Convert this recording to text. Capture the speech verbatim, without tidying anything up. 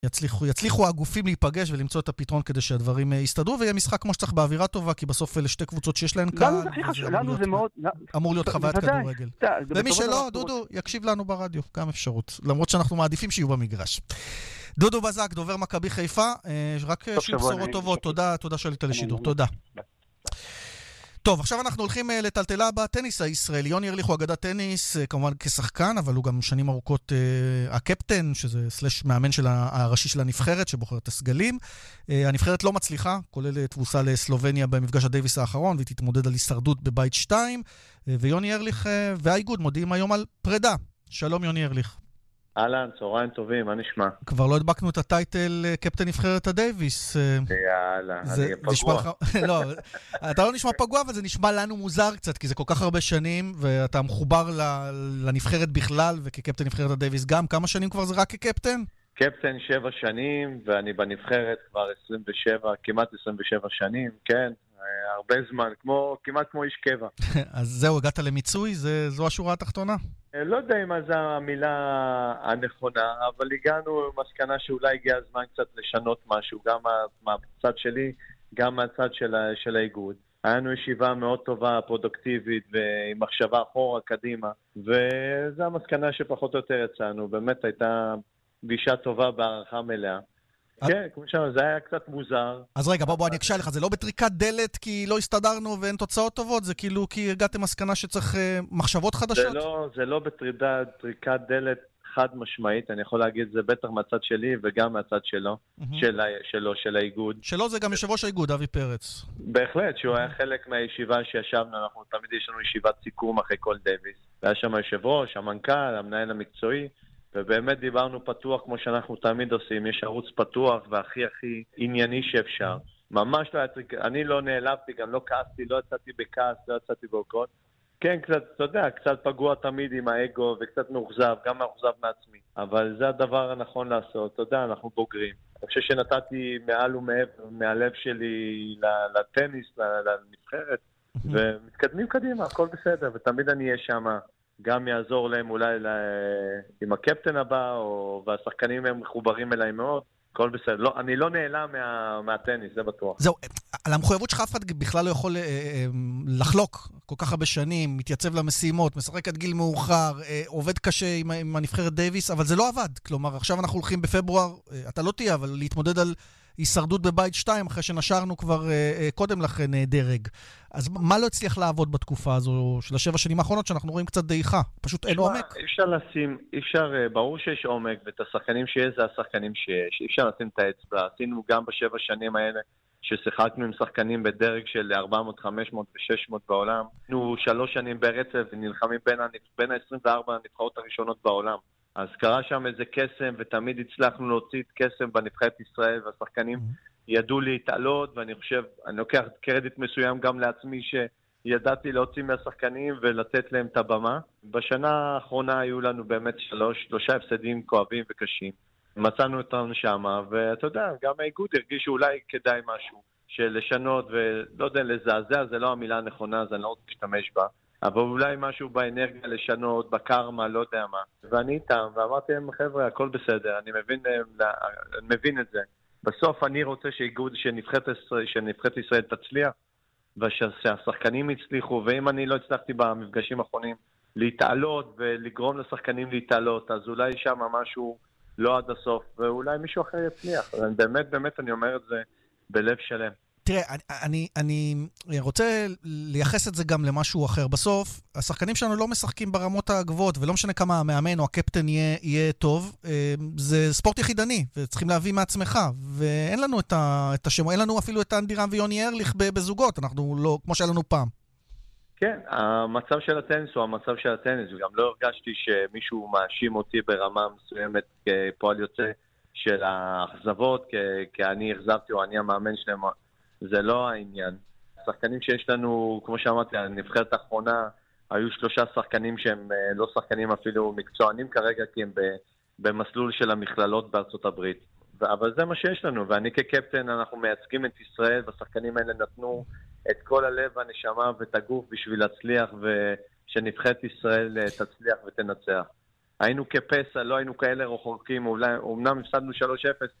יצליחו, יצליחו הגופים להיפגש ולמצוא את הפתרון כדי שהדברים יסתדרו, ויהיה משחק כמו שצריך באווירה טובה, כי בסוף אלה שתי קבוצות שיש להן קהל, אמור להיות חוויית כדורגל. ומי שלא, דודו, יקשיב לנו ברדיו, גם אפשרות, למרות שאנחנו מעדיפים שיהיו במגרש. דודו בזק, דובר מכבי חיפה, רק שיהיו בשורות טובות, תודה, תודה שעלית לשידור, תודה. טוב, עכשיו אנחנו הולכים לטלטלה בטניס הישראלי. יוני ארליך הוא אגדת טניס, כמובן כשחקן, אבל הוא גם שנים ארוכות uh, הקפטן, שזה סלש מאמן של הראשי של הנבחרת, שבוחר את הסגלים. Uh, הנבחרת לא מצליחה, כולל תבוסה לסלובניה במפגש הדייביס האחרון, והיא תתמודד על הישרדות בבית שתיים, uh, ויוני ארליך uh, והאיגוד מודיעים היום על פרידה. שלום יוני ארליך. אהלן, צהריים טובים, מה נשמע? כבר לא הדבקנו את הטייטל קפטן נבחרת הדייביס. יאללה, אני פגוע. לא, אתה לא נשמע פגוע, אבל זה נשמע לנו מוזר קצת, כי זה כל כך הרבה שנים, ואתה מחובר לנבחרת בכלל, וכקפטן נבחרת הדייביס גם. כמה שנים כבר זה רק כקפטן? קפטן שבע שנים, ואני בנבחרת כבר עשרים ושבע, כמעט עשרים ושבע שנים, כן. הרבה זמן, כמו, כמעט כמו איש קבע. אז זהו, הגעת למיצוי? זה, זו השורה התחתונה? לא יודע מה זו המילה הנכונה, אבל הגענו למסקנה שאולי הגיע הזמן קצת לשנות משהו, גם מהצד שלי, גם מהצד של, של האיגוד. היינו ישיבה מאוד טובה, פרודוקטיבית, ועם מחשבה אחורה, קדימה, וזו המסקנה שפחות או יותר יצאנו. באמת הייתה פגישה טובה בהערכה מלאה. כן, כמו שאמרנו, זה היה קצת מוזר. אז רגע, בוא, בוא, אני אקשה לך, זה לא בטריקת דלת כי לא הסתדרנו ואין תוצאות טובות, זה כאילו כי הגעתם מסקנה שצריך uh, מחשבות חדשות? זה לא, זה לא בטריקת דלת חד משמעית, אני יכול להגיד, זה בטח מהצד שלי וגם מהצד שלו, mm-hmm. של, שלו, של האיגוד. שלו זה גם יושב ראש האיגוד, אבי פרץ. בהחלט, שהוא היה חלק מהישיבה שישבנו, אנחנו תמיד יש לנו ישיבת סיכום אחרי כל דייביס. היה שם היושב ראש, המנכ"ל, המנהל המקצועי, ובאמת דיברנו פתוח כמו שאנחנו תמיד עושים, יש ערוץ פתוח והכי הכי ענייני שאפשר. ממש לא יצריק, אני לא נעלבתי, גם לא כעסתי, לא יצאתי בכעס, לא יצאתי בעוקות. כן, קצת, אתה יודע, קצת פגוע תמיד עם האגו וקצת מאוכזב, גם מאוכזב מעצמי. אבל זה הדבר הנכון לעשות, אתה יודע, אנחנו בוגרים. אני חושב שנתתי מעל ומעבר, מהלב שלי לטניס, לנבחרת, ומתקדמים קדימה, הכל בסדר, ותמיד אני אהיה שם. גם יעזור להם אולי לה... עם הקפטן הבא, או... והשחקנים הם מחוברים אליי מאוד, הכל בסדר. לא, אני לא נעלם מה... מהטניס, זה בטוח. זהו, על המחויבות שלך אף אחד בכלל לא יכול אה, אה, לחלוק כל כך הרבה שנים, מתייצב למשימות, משחק עד גיל מאוחר, אה, עובד קשה עם, עם הנבחרת דייביס, אבל זה לא עבד. כלומר, עכשיו אנחנו הולכים בפברואר, אה, אתה לא תהיה, אבל להתמודד על הישרדות בבית שתיים, אחרי שנשרנו כבר אה, אה, קודם לכן אה, דרג. אז מה לא הצליח לעבוד בתקופה הזו של השבע שנים האחרונות, שאנחנו רואים קצת דעיכה? פשוט אין עומק? אי אפשר לשים, אי אפשר, ברור שיש עומק, ואת השחקנים שיש זה השחקנים שיש. אי אפשר לשים את האצבע. עשינו גם בשבע שנים האלה, ששיחקנו עם שחקנים בדרג של ארבע מאות, חמש מאות ו-שש מאות בעולם. היינו שלוש שנים ברצף ונלחמים בין, בין ה-עשרים וארבע הנבחרות הראשונות בעולם. אז קרה שם איזה קסם, ותמיד הצלחנו להוציא את קסם בנבחרת ישראל, והשחקנים ידעו להתעלות, ואני חושב, אני לוקח קרדיט מסוים גם לעצמי שידעתי להוציא מהשחקנים ולתת להם את הבמה. בשנה האחרונה היו לנו באמת שלוש, שלושה הפסדים כואבים וקשים. מצאנו אותנו שם, ואתה יודע, גם האיגוד הרגיש שאולי כדאי משהו של לשנות, ולא יודע, לזעזע, זה לא המילה הנכונה, אז אני לא רוצה להשתמש בה. אבל אולי משהו באנרגיה לשנות, בקרמה, לא יודע מה. ואני איתם, ואמרתי להם, חבר'ה, הכל בסדר, אני מבין, אני מבין את זה. בסוף אני רוצה שאיגוד, שנבחרת ישראל, שנבחרת ישראל תצליח, ושהשחקנים יצליחו, ואם אני לא הצלחתי במפגשים האחרונים להתעלות, ולגרום לשחקנים להתעלות, אז אולי שם משהו לא עד הסוף, ואולי מישהו אחר יצליח. באמת, באמת, אני אומר את זה בלב שלם. תראה, אני, אני רוצה לייחס את זה גם למשהו אחר. בסוף, השחקנים שלנו לא משחקים ברמות הגבוהות, ולא משנה כמה המאמן או הקפטן יהיה, יהיה טוב, זה ספורט יחידני, וצריכים להביא מעצמך, ואין לנו את, ה, את השם, אין לנו אפילו את אנדי רם ויוני ארליך בזוגות, אנחנו לא, כמו שהיה לנו פעם. כן, המצב של הטניס הוא המצב של הטניס, וגם לא הרגשתי שמישהו מאשים אותי ברמה מסוימת כפועל יוצא של האכזבות, כי אני החזבתי או אני המאמן שלהם, זה לא העניין. השחקנים שיש לנו, כמו שאמרתי, הנבחרת האחרונה, היו שלושה שחקנים שהם לא שחקנים אפילו מקצוענים כרגע, כי הם במסלול של המכללות בארצות הברית. אבל זה מה שיש לנו, ואני כקפטן, אנחנו מייצגים את ישראל, והשחקנים האלה נתנו את כל הלב והנשמה ואת הגוף בשביל להצליח, ושנבחרת ישראל תצליח ותנצח. היינו כפסע, לא היינו כאלה רחוקים, אומנם הפסדנו שלוש אפס,